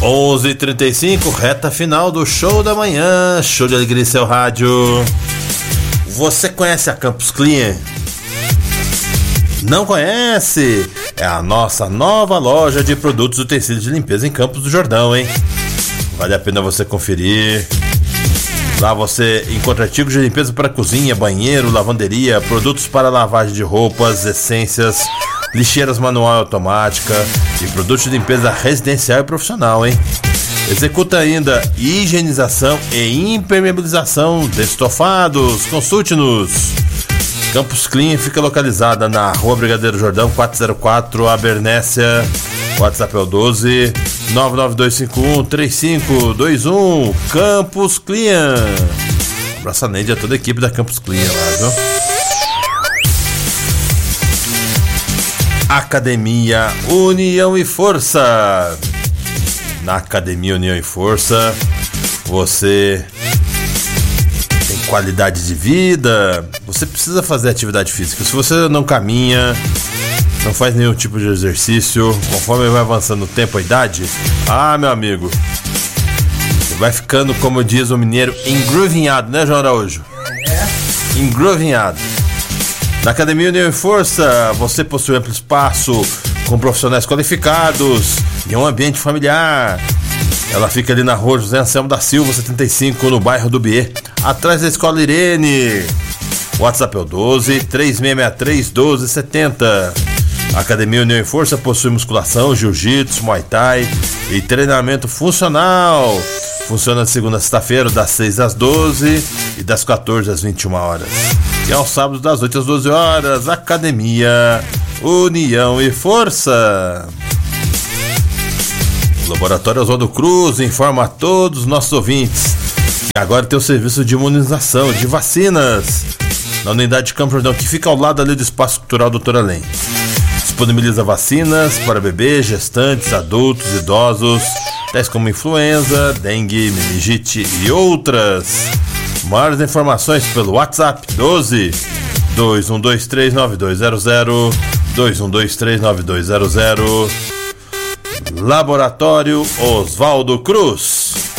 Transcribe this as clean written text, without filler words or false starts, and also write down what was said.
11h35, reta final do show da manhã, show de alegria em seu rádio. Você conhece a Campus Clean? Não conhece? É a nossa nova loja de produtos e utensílios de limpeza em Campos do Jordão, hein? Vale a pena você conferir. Lá você encontra artigos de limpeza para cozinha, banheiro, lavanderia, produtos para lavagem de roupas, essências, lixeiras manual e automática e produtos de limpeza residencial e profissional, hein? Executa ainda higienização e impermeabilização de estofados. Consulte-nos. Campus Clean fica localizada na Rua Brigadeiro Jordão 404, Abernécia. WhatsApp é o 12 992513521. Campus Clean. Abraço a Neide e a toda a equipe da Campus Clean lá, viu? Academia União e Força. Na Academia União e Força você tem qualidade de vida. Você precisa fazer atividade física. Se você não caminha, não faz nenhum tipo de exercício, conforme vai avançando o tempo, a idade, meu amigo, você vai ficando, como diz o mineiro, engruvinhado, né, João Araújo? Engruvinhado. Na Academia União e Força, você possui amplo espaço com profissionais qualificados e um ambiente familiar. Ela fica ali na Rua José Anselmo da Silva, 75, no bairro do Biê, atrás da Escola Irene. WhatsApp é o 12 3663 1270. A Academia União e Força possui musculação, jiu-jitsu, muay thai e treinamento funcional. Funciona de segunda a sexta-feira, das 6 às 12 e das 14 às 21 horas. E aos sábados, das 8 às 12 horas, Academia União e Força. O Laboratório Oswaldo Cruz informa a todos os nossos ouvintes que agora tem o serviço de imunização, de vacinas, na unidade de Campo Jordão, que fica ao lado ali do Espaço Cultural Doutor Além. Disponibiliza vacinas para bebês, gestantes, adultos, idosos, tais como influenza, dengue, meningite e outras. Maiores informações pelo WhatsApp 12 21239200 21239200. Laboratório Oswaldo Cruz.